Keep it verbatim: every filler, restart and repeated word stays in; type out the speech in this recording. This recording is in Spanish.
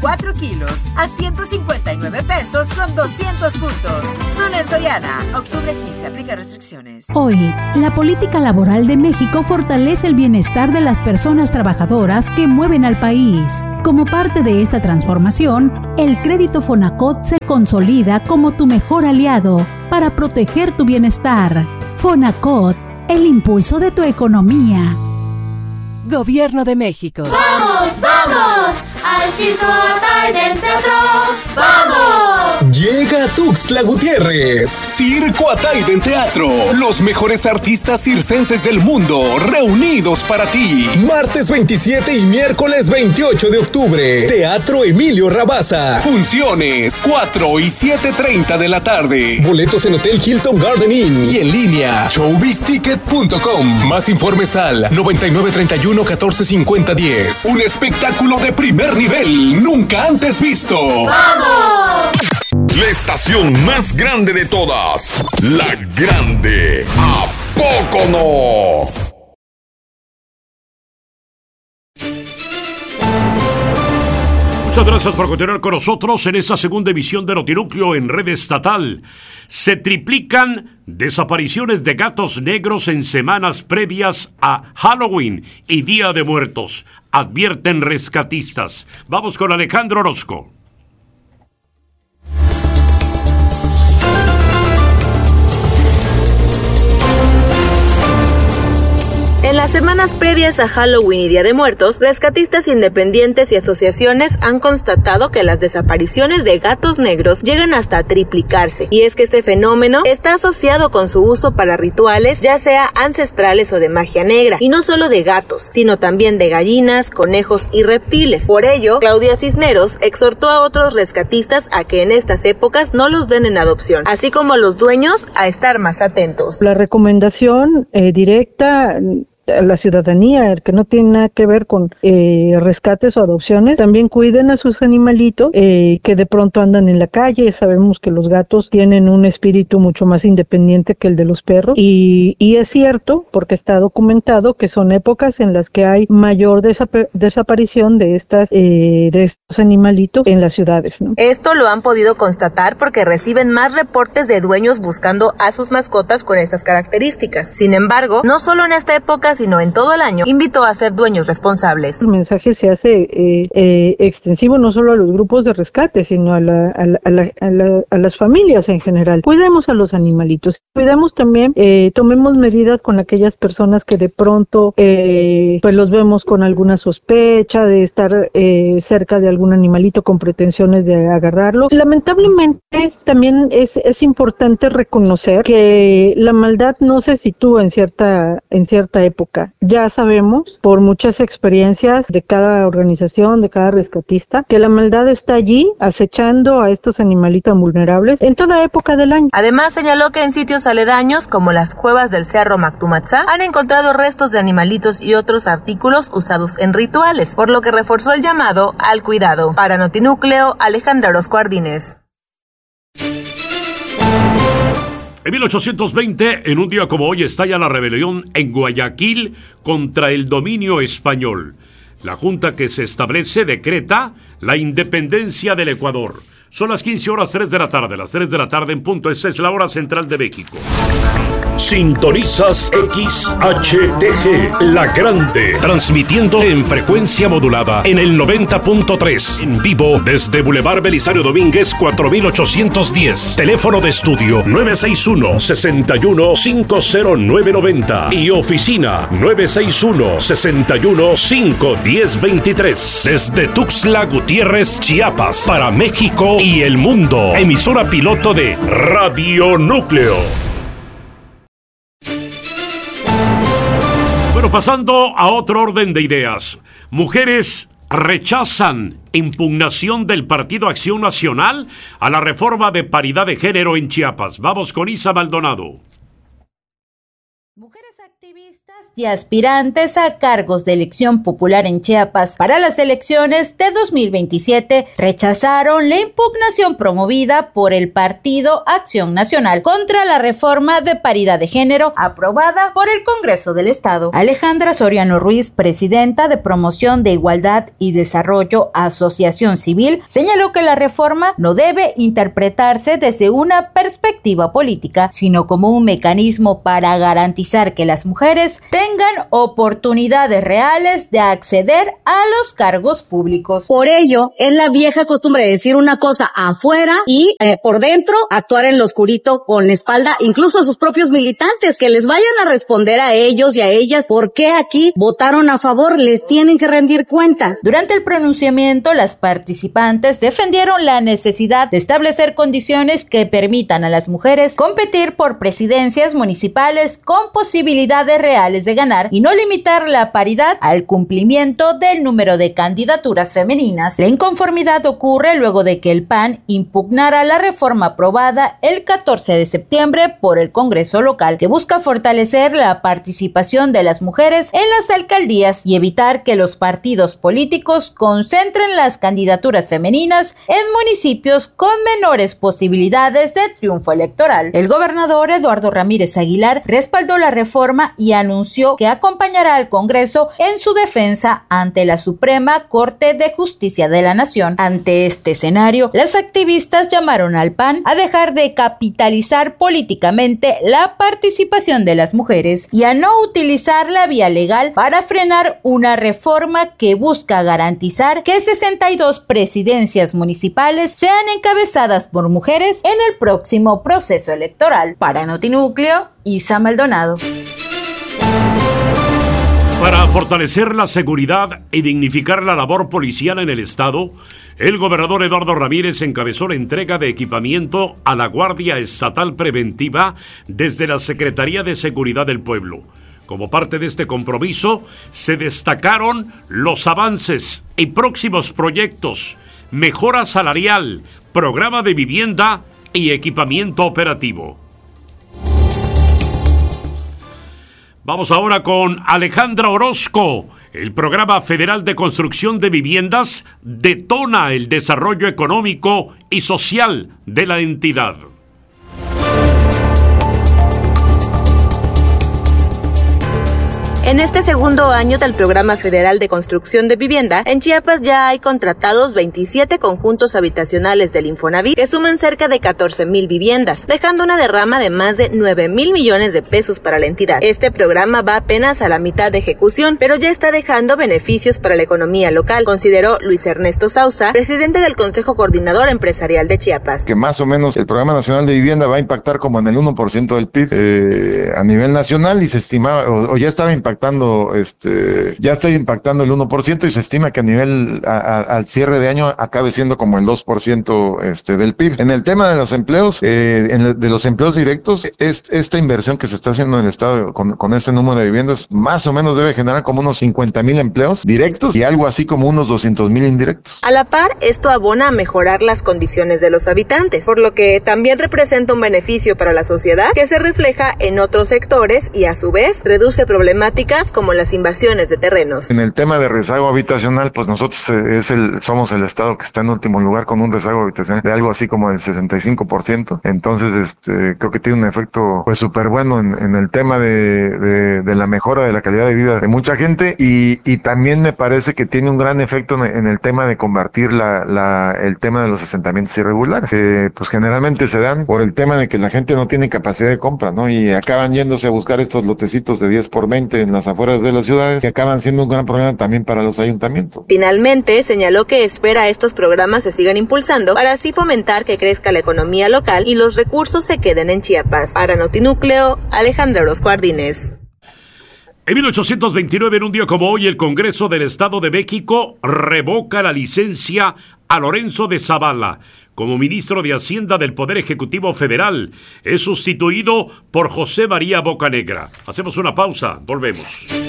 cuatro kilos a ciento cincuenta y nueve pesos con doscientos puntos. Solo en Soriana. Octubre quince. Aplica restricciones. Hoy, la política laboral de México fortalece el bienestar de las personas trabajadoras que mueven al país. Como parte de esta transformación, el crédito Fonacot se consolida como tu mejor aliado para proteger tu bienestar. Fonacot, el impulso de tu economía. Gobierno de México. ¡Vamos, vamos! ¡Al Circo Ataide Teatro! ¡Vamos! Llega a Tuxtla Gutiérrez. Circo Ataide en Teatro. Los mejores artistas circenses del mundo reunidos para ti. Martes veintisiete y miércoles veintiocho de octubre. Teatro Emilio Rabasa. Funciones cuatro y siete treinta de la tarde. Boletos en Hotel Hilton Garden Inn y en línea showbiz ticket punto com. Más informes al noventa y nueve treinta y uno catorce cincuenta diez. Un espectáculo de primer nivel nunca antes visto. ¡Vamos! La estación más grande de todas, La Grande. ¿A poco no? Muchas gracias por continuar con nosotros en esta segunda emisión de Notinúcleo en red estatal. Se triplican desapariciones de gatos negros en semanas previas a Halloween y Día de Muertos, advierten rescatistas. Vamos con Alejandro Orozco. En las semanas previas a Halloween y Día de Muertos, rescatistas independientes y asociaciones han constatado que las desapariciones de gatos negros llegan hasta a triplicarse. Y es que este fenómeno está asociado con su uso para rituales, ya sea ancestrales o de magia negra, y no solo de gatos, sino también de gallinas, conejos y reptiles. Por ello, Claudia Cisneros exhortó a otros rescatistas a que en estas épocas no los den en adopción, así como a los dueños a estar más atentos. La recomendación eh, directa a la ciudadanía, el que no tiene nada que ver con eh, rescates o adopciones, también cuiden a sus animalitos eh, que de pronto andan en la calle. Sabemos que los gatos tienen un espíritu mucho más independiente que el de los perros y, y es cierto, porque está documentado que son épocas en las que hay mayor desap- desaparición de estas eh, de estos animalitos en las ciudades, ¿no? Esto lo han podido constatar porque reciben más reportes de dueños buscando a sus mascotas con estas características. Sin embargo, no solo en esta época, sino en todo el año, invitó a ser dueños responsables. El mensaje se hace eh, eh, extensivo no solo a los grupos de rescate, sino a, la, a, la, a, la, a, la, a las familias en general. Cuidemos a los animalitos, cuidemos también, eh, tomemos medidas con aquellas personas que de pronto eh, pues los vemos con alguna sospecha de estar eh, cerca de algún animalito con pretensiones de agarrarlo. Lamentablemente también es, es importante reconocer que la maldad no se sitúa en cierta, en cierta época. Ya sabemos por muchas experiencias de cada organización, de cada rescatista, que la maldad está allí acechando a estos animalitos vulnerables en toda época del año. Además señaló que en sitios aledaños como las cuevas del Cerro Mactumatzá han encontrado restos de animalitos y otros artículos usados en rituales, por lo que reforzó el llamado al cuidado. Para Notinúcleo, Alejandra Orozco Ardínez. En mil ochocientos veinte, en un día como hoy, estalla la rebelión en Guayaquil contra el dominio español. La junta que se establece decreta la independencia del Ecuador. Son las quince horas tres de la tarde, las tres de la tarde en punto. Esta es la hora central de México. Sintonizas X H T G, La Grande, transmitiendo en frecuencia modulada en el noventa punto tres, en vivo desde Boulevard Belisario Domínguez cuatro mil ochocientos diez, teléfono de estudio nueve seis uno, seis uno cinco cero nueve nueve cero y oficina nueve seis uno, seis uno cinco uno cero dos tres, desde Tuxtla Gutiérrez, Chiapas, para México y el mundo, emisora piloto de Radio Núcleo. Bueno, pasando a otro orden de ideas. Mujeres rechazan impugnación del Partido Acción Nacional a la reforma de paridad de género en Chiapas. Vamos con Isa Maldonado. Mujeres activistas y aspirantes a cargos de elección popular en Chiapas para las elecciones de dos mil veintisiete rechazaron la impugnación promovida por el Partido Acción Nacional contra la reforma de paridad de género aprobada por el Congreso del Estado. Alejandra Soriano Ruiz, presidenta de Promoción de Igualdad y Desarrollo Asociación Civil, señaló que la reforma no debe interpretarse desde una perspectiva política, sino como un mecanismo para garantizar que las mujeres tengan oportunidades reales de acceder a los cargos públicos. Por ello, es la vieja costumbre de decir una cosa afuera y eh, por dentro actuar en lo oscurito con la espalda, incluso a sus propios militantes, que les vayan a responder a ellos y a ellas por qué aquí votaron a favor, les tienen que rendir cuentas. Durante el pronunciamiento, las participantes defendieron la necesidad de establecer condiciones que permitan a las mujeres competir por presidencias municipales con posibilidades reales de ganar y no limitar la paridad al cumplimiento del número de candidaturas femeninas. La inconformidad ocurre luego de que el P A N impugnara la reforma aprobada el catorce de septiembre por el Congreso local, que busca fortalecer la participación de las mujeres en las alcaldías y evitar que los partidos políticos concentren las candidaturas femeninas en municipios con menores posibilidades de triunfo electoral. El gobernador Eduardo Ramírez Aguilar respaldó la reforma y anunció que acompañará al Congreso en su defensa ante la Suprema Corte de Justicia de la Nación. Ante este escenario, las activistas llamaron al P A N a dejar de capitalizar políticamente la participación de las mujeres y a no utilizar la vía legal para frenar una reforma que busca garantizar que sesenta y dos presidencias municipales sean encabezadas por mujeres en el próximo proceso electoral. Para Notinúcleo, Isa Maldonado. Para fortalecer la seguridad y dignificar la labor policial en el estado, el gobernador Eduardo Ramírez encabezó la entrega de equipamiento a la Guardia Estatal Preventiva desde la Secretaría de Seguridad del Pueblo. Como parte de este compromiso, se destacaron los avances y próximos proyectos, mejora salarial, programa de vivienda y equipamiento operativo. Vamos ahora con Alejandra Orozco. El Programa Federal de Construcción de Viviendas detona el desarrollo económico y social de la entidad. En este segundo año del Programa Federal de Construcción de Vivienda, en Chiapas ya hay contratados veintisiete conjuntos habitacionales del Infonavit que suman cerca de catorce mil viviendas, dejando una derrama de más de nueve mil millones de pesos para la entidad. Este programa va apenas a la mitad de ejecución, pero ya está dejando beneficios para la economía local, consideró Luis Ernesto Sousa, presidente del Consejo Coordinador Empresarial de Chiapas. Que más o menos el Programa Nacional de Vivienda va a impactar como en el uno por ciento del P I B eh, a nivel nacional y se estimaba, o, o ya estaba impactando Este, ya está impactando el uno por ciento y se estima que a nivel a, a, al cierre de año acabe siendo como el dos por ciento este, del P I B. En el tema de los empleos, eh, en el, de los empleos directos, es, esta inversión que se está haciendo en el estado con, con este número de viviendas más o menos debe generar como unos cincuenta mil empleos directos y algo así como unos doscientos mil indirectos. A la par, esto abona a mejorar las condiciones de los habitantes, por lo que también representa un beneficio para la sociedad que se refleja en otros sectores y a su vez reduce problemáticas como las invasiones de terrenos. En el tema de rezago habitacional, pues nosotros es el, somos el estado que está en último lugar con un rezago habitacional de algo así como del sesenta y cinco por ciento. Entonces, este, creo que tiene un efecto pues súper bueno en, en el tema de, de, de la mejora de la calidad de vida de mucha gente y, y también me parece que tiene un gran efecto en, en el tema de combatir la, la, el tema de los asentamientos irregulares, que pues generalmente se dan por el tema de que la gente no tiene capacidad de compra, ¿no? Y acaban yéndose a buscar estos lotecitos de diez por veinte en las afueras de las ciudades que acaban siendo un gran problema también para los ayuntamientos. Finalmente, señaló que espera estos programas se sigan impulsando para así fomentar que crezca la economía local y los recursos se queden en Chiapas. Para Notinúcleo, Alejandra Orozco Ardínez. En mil ochocientos veintinueve, en un día como hoy, el Congreso del Estado de México revoca la licencia a Lorenzo de Zavala como ministro de Hacienda del Poder Ejecutivo Federal. Es sustituido por José María Bocanegra. Hacemos una pausa, volvemos.